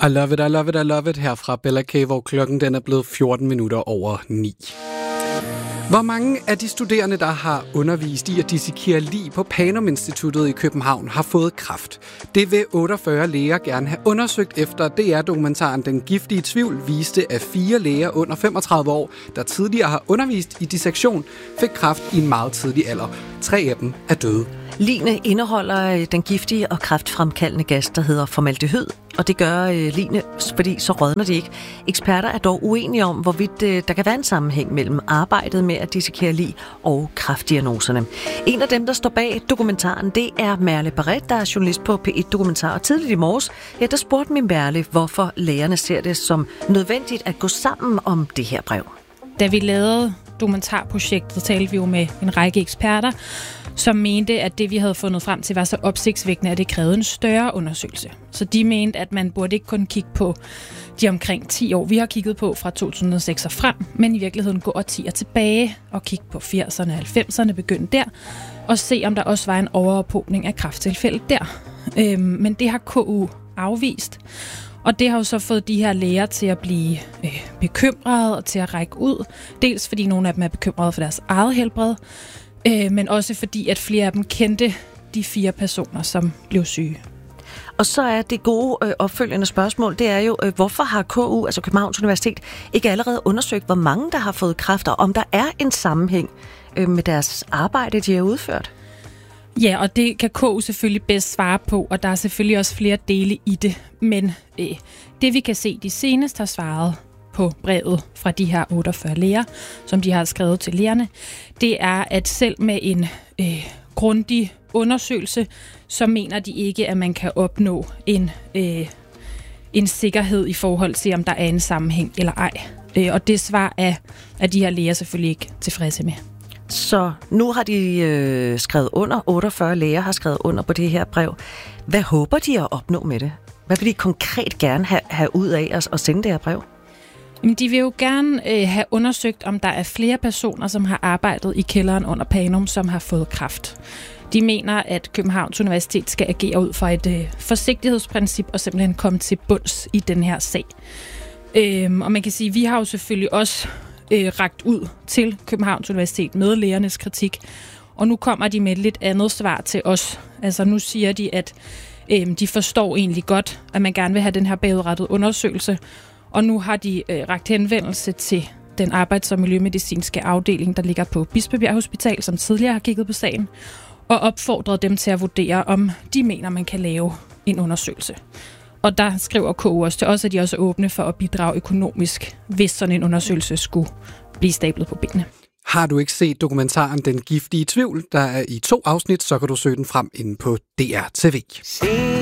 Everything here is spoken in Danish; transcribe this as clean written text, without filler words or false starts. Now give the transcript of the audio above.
I love it, I love it, I love it. Her fra Bella K, hvor klokken den er blevet 14 minutter over 9. Hvor mange af de studerende, der har undervist i at dissekere lig på Panum Instituttet i København, har fået kræft? Det vil 48 læger gerne have undersøgt efter DR-dokumentaren Den giftige tvivl viste, at 4 læger under 35 år, der tidligere har undervist i dissektion, fik kræft i en meget tidlig alder. 3 af dem er døde. Ligene indeholder den giftige og kræftfremkaldende gas, der hedder formaldehyd, og det gør ligene, fordi så rådner de ikke. Eksperter er dog uenige om, hvorvidt der kan være en sammenhæng mellem arbejdet med at dissekere lig og kræftdiagnoserne. En af dem, der står bag dokumentaren, det er Merle Barret, der er journalist på P1 Dokumentar. Og tidligt i morges, der spurgte min Merle, hvorfor lægerne ser det som nødvendigt at gå sammen om det her brev. Da vi lavede dokumentarprojektet, talte vi jo med en række eksperter, som mente, at det, vi havde fundet frem til, var så opsigtsvækkende, at det krævede en større undersøgelse. Så de mente, at man burde ikke kun kigge på de omkring 10 år, vi har kigget på fra 2006 og frem, men i virkeligheden gå årtier tilbage og kigge på 80'erne og 90'erne, begynde der, og se, om der også var en overophobning af kræfttilfælde der. Men det har KU afvist, og det har jo så fået de her læger til at blive bekymrede og til at række ud. Dels fordi nogle af dem er bekymrede for deres eget helbred, men også fordi, at flere af dem kendte de 4 personer, som blev syge. Og så er det gode opfølgende spørgsmål, det er jo, hvorfor har KU, altså Københavns Universitet, ikke allerede undersøgt, hvor mange der har fået kræft, og om der er en sammenhæng med deres arbejde, de har udført? Ja, og det kan KU selvfølgelig bedst svare på, og der er selvfølgelig også flere dele i det. Men det vi kan se, de senest har svaret på brevet fra de her 48 læger, som de har skrevet til lægerne, det er, at selv med en grundig undersøgelse, så mener de ikke, at man kan opnå en sikkerhed i forhold til, om der er en sammenhæng eller ej. Og det svar er de her læger selvfølgelig ikke tilfredse med. Så nu har de skrevet under, 48 læger har skrevet under på det her brev. Hvad håber de at opnå med det? Hvad vil de konkret gerne have ud af at sende det her brev? De vil jo gerne have undersøgt, om der er flere personer, som har arbejdet i kælderen under Panum, som har fået kræft. De mener, at Københavns Universitet skal agere ud fra et forsigtighedsprincip og simpelthen komme til bunds i den her sag. Og man kan sige, at vi har jo selvfølgelig også rakt ud til Københavns Universitet med lægernes kritik, og nu kommer de med et lidt andet svar til os. Altså nu siger de, at de forstår egentlig godt, at man gerne vil have den her bagudrettede undersøgelse, og nu har de rakt henvendelse til den arbejds- og miljømedicinske afdeling, der ligger på Bispebjerg Hospital, som tidligere har kigget på sagen, og opfordret dem til at vurdere, om de mener, man kan lave en undersøgelse. Og der skriver KU også til os, at de også er åbne for at bidrage økonomisk, hvis sådan en undersøgelse skulle blive stablet på benene. Har du ikke set dokumentaren Den giftige tvivl, der er i 2 afsnit, så kan du søge den frem inde på DR TV.